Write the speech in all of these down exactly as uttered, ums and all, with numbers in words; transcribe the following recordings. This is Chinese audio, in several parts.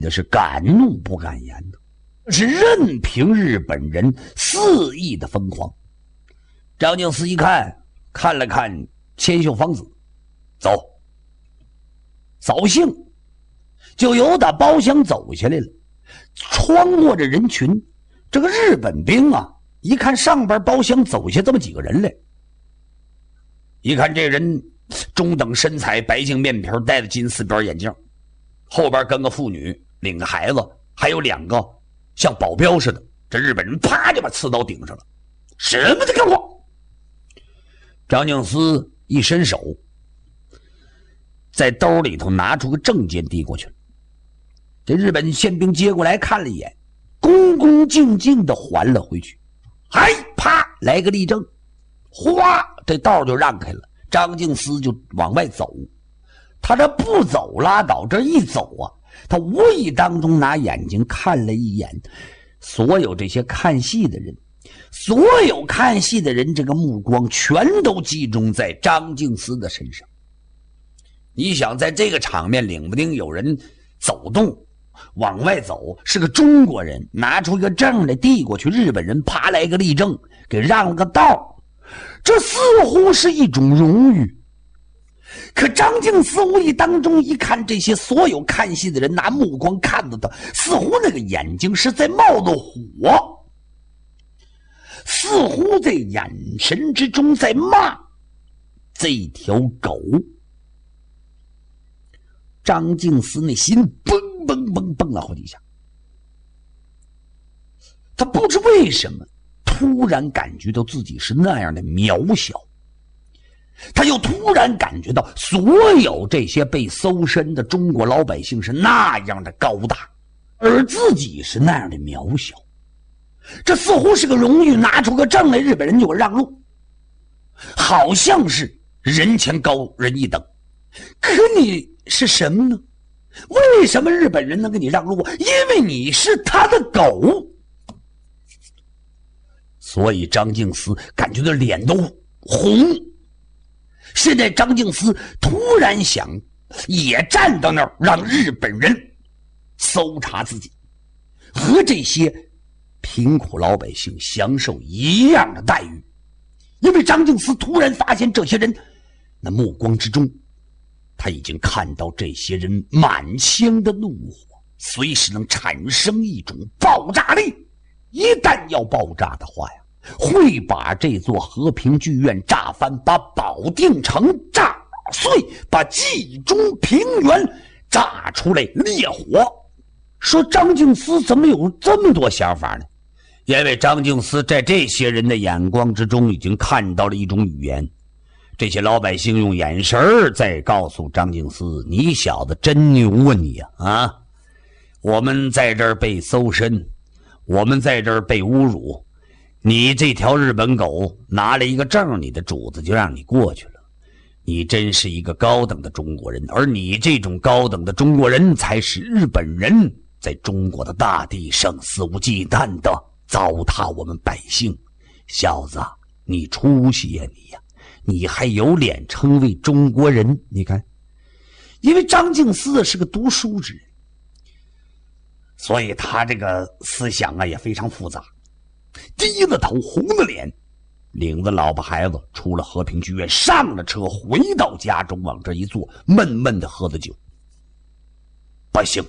那是敢怒不敢言的，是任凭日本人肆意的疯狂。张敬思一看，看了看千秀芳子，走，扫兴，就由打包厢走下来了，穿过着人群。这个日本兵啊，一看上边包厢走下这么几个人来，一看这人中等身材，白净面皮，戴着金丝边眼镜，后边跟个妇女，领个孩子，还有两个像保镖似的。这日本人啪就把刺刀顶上了，什么都给我！张敬思一伸手，在兜里头拿出个证件递过去了。这日本宪兵接过来看了一眼，恭恭敬敬地还了回去。嗨，啪，来个立正，哗，这道就让开了。张敬思就往外走，他这不走拉倒，这一走啊，他无意当中拿眼睛看了一眼所有这些看戏的人，所有看戏的人这个目光全都集中在张敬思的身上。你想在这个场面，领不丁有人走动往外走，是个中国人，拿出一个证来递过去，日本人啪来个立正，给让了个道，这似乎是一种荣誉。可张敬思无意当中一看，这些所有看戏的人拿目光看着他，似乎那个眼睛是在冒着火，似乎在眼神之中在骂这条狗。张敬思那心蹦蹦蹦蹦了好几下，他不知为什么突然感觉到自己是那样的渺小，他又突然感觉到所有这些被搜身的中国老百姓是那样的高大，而自己是那样的渺小。这似乎是个荣誉，拿出个证来，日本人就会让路，好像是人前高人一等。可你是什么呢？为什么日本人能给你让路？因为你是他的狗。所以张敬思感觉到脸都红。现在张敬思突然想也站到那儿，让日本人搜查自己，和这些贫苦老百姓享受一样的待遇。因为张敬思突然发现，这些人那目光之中，他已经看到这些人满腔的怒火，随时能产生一种爆炸力。一旦要爆炸的话呀，会把这座和平剧院炸翻，把保定城炸碎，把冀中平原炸出来烈火。说张敬思怎么有这么多想法呢？因为张敬思在这些人的眼光之中已经看到了一种语言。这些老百姓用眼神在告诉张敬思，你小子真牛啊你呀！啊，我们在这儿被搜身，我们在这儿被侮辱，你这条日本狗拿了一个证，你的主子就让你过去了。你真是一个高等的中国人，而你这种高等的中国人才使日本人在中国的大地上肆无忌惮的糟蹋我们百姓。小子，你出息呀你呀！你还有脸称为中国人？你看，因为张敬思是个读书之人，所以他这个思想啊也非常复杂。低着头，红着脸，领着老婆孩子出了和平剧院，上了车，回到家中，往这一坐，闷闷的喝着酒。不行，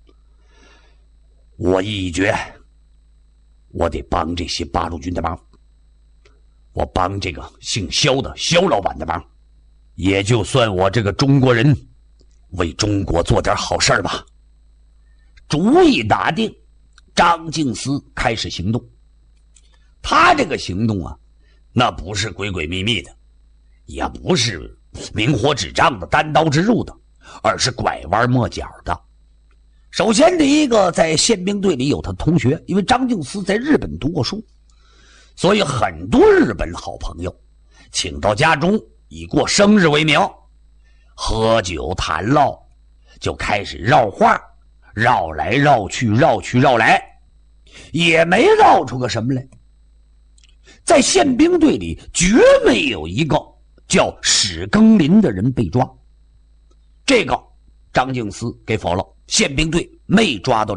我一决，我得帮这些八路军的忙，我帮这个姓肖的肖老板的忙，也就算我这个中国人为中国做点好事吧。主意打定，张敬思开始行动。他这个行动啊，那不是鬼鬼秘密的，也不是明火纸仗的，单刀直入的，而是拐弯抹角的。首先第一个，在宪兵队里有他同学，因为张敬思在日本读过书，所以很多日本好朋友请到家中，以过生日为名，喝酒谈唠，就开始绕话，绕来绕去，绕去绕来，也没绕出个什么来。在宪兵队里绝没有一个叫史庚林的人被抓，这个张敬思给否了， 宪兵队没抓到